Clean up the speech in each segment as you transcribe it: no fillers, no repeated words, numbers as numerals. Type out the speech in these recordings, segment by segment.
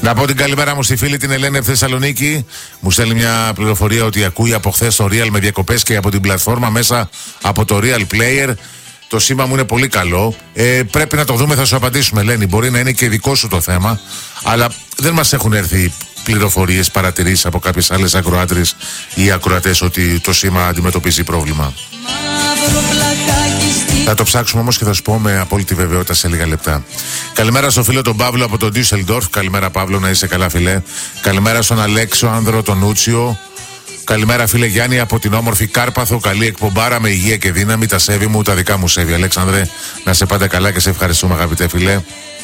Να πω την καλημέρα μου στη φίλη την Ελένη από Θεσσαλονίκη. Μου στέλνει μια πληροφορία ότι ακούει από χθες το Real με διακοπές και από την πλατφόρμα μέσα από το Real Player. Το σήμα μου είναι πολύ καλό. Πρέπει να το δούμε, θα σου απαντήσουμε, Ελένη. Μπορεί να είναι και δικό σου το θέμα, αλλά δεν μας έχουν έρθει πληροφορίες, παρατηρήσεις από κάποιες άλλες ακροάτρες ή ακροατές ότι το σήμα αντιμετωπίζει πρόβλημα. Θα το ψάξουμε όμως και θα σου πω με απόλυτη βεβαιότητα σε λίγα λεπτά. Καλημέρα στον φίλο τον Παύλο από τον Ντίσσελντορφ. Καλημέρα Παύλο, να είσαι καλά φιλέ. Καλημέρα στον Αλέξο Άνδρο τον Ούτσιο. Καλημέρα φίλε Γιάννη από την όμορφη Κάρπαθο. Καλή εκπομπάρα με υγεία και δύναμη. Τα σέβη μου, τα δικά μου σέβη. Αλέξανδρε, να σε πάτε καλά και σε ευχαριστούμε αγαπητέ φιλέ.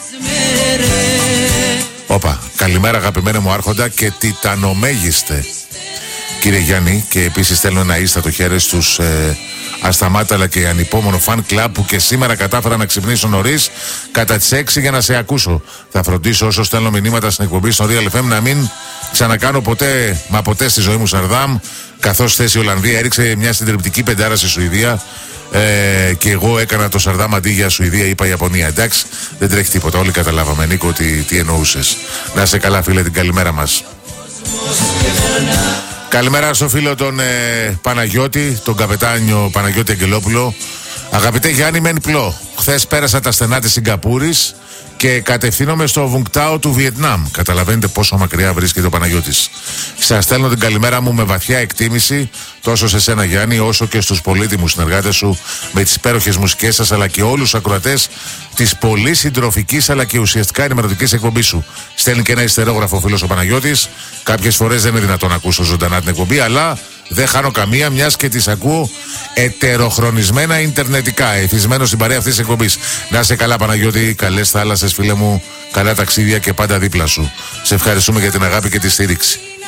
Όπα, καλημέρα αγαπημένε μου άρχοντα και τιτανομέγιστε κύριε Γιάννη, και επίσης στέλνω ένα ίστατο χέρι στους ασταμάτα αλλά και ανυπόμονο φαν κλαμπ που και σήμερα κατάφερα να ξυπνήσω νωρίς κατά τις 6 για να σε ακούσω. Θα φροντίσω όσο στέλνω μηνύματα στην εκπομπή στο Real FM να μην ξανακάνω ποτέ, μα ποτέ στη ζωή μου Σαρδάμ, καθώς χθες η Ολλανδία έριξε μια συντριπτική πεντάρα στη Σουηδία και εγώ έκανα το Σαρδάμ αντί για Σουηδία, είπα Ιαπωνία. Εντάξει, δεν τρέχει τίποτα, όλοι καταλάβαμε Νίκο τι εννοούσες. Να σε καλά φίλε, την καλημέρα μας. Καλημέρα στο φίλο τον Παναγιώτη, τον καπετάνιο Παναγιώτη Αγγελόπουλο. Αγαπητέ Γιάννη, μεν πλώ. Χθες πέρασα τα στενά της Σιγκαπούρης και κατευθύνομαι στο Βουγκτάο του Βιετνάμ. Καταλαβαίνετε πόσο μακριά βρίσκεται ο Παναγιώτης. Σας στέλνω την καλημέρα μου με βαθιά εκτίμηση τόσο σε σένα Γιάννη όσο και στους πολύτιμους συνεργάτες σου με τις υπέροχες μουσικές σας αλλά και όλους τους ακροατές της πολύ συντροφικής αλλά και ουσιαστικά ενημερωτικής εκπομπής σου. Στέλνει και ένα ιστερόγραφο ο φίλος ο Παναγιώτης. Κάποιες φορές δεν είναι δυνατόν να ακούσω ζωντανά την εκπομπή, αλλά δεν χάνω καμία, μιας και τις ακούω ετεροχρονισμένα ιντερνετικά. Εθισμένο στην παρέα αυτής της εκπομπής. Να είσαι καλά Παναγιώτη, καλές θάλασσες φίλε μου, καλά ταξίδια και πάντα δίπλα σου. Σε ευχαριστούμε για την αγάπη και τη στήριξη.